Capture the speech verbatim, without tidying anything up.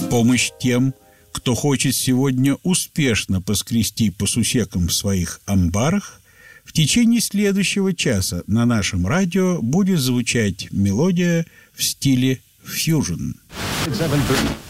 помощь тем, кто хочет сегодня успешно поскрести по сусекам в своих амбарах, в течение следующего часа на нашем радио будет звучать мелодия в стиле фьюжн.